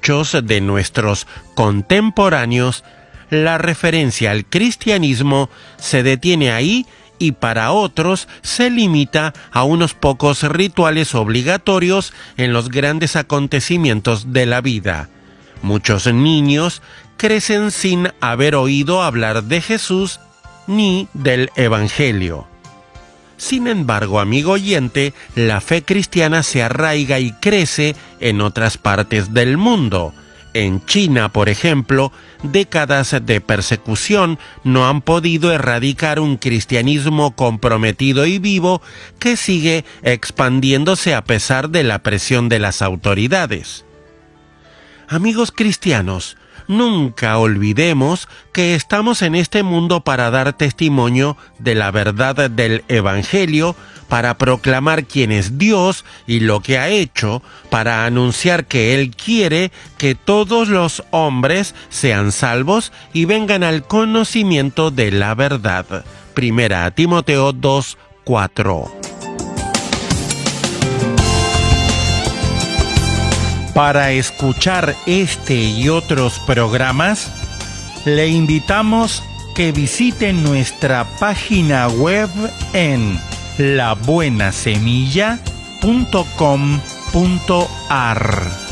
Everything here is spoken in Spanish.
muchos de nuestros contemporáneos, la referencia al cristianismo se detiene ahí y para otros se limita a unos pocos rituales obligatorios en los grandes acontecimientos de la vida. Muchos niños crecen sin haber oído hablar de Jesús ni del Evangelio. Sin embargo, amigo oyente, la fe cristiana se arraiga y crece en otras partes del mundo. En China, por ejemplo, décadas de persecución no han podido erradicar un cristianismo comprometido y vivo que sigue expandiéndose a pesar de la presión de las autoridades. Amigos cristianos, nunca olvidemos que estamos en este mundo para dar testimonio de la verdad del Evangelio, para proclamar quién es Dios y lo que ha hecho, para anunciar que Él quiere que todos los hombres sean salvos y vengan al conocimiento de la verdad. Primera Timoteo 2:4. Para escuchar este y otros programas, le invitamos que visiten nuestra página web en labuenasemilla.com.ar.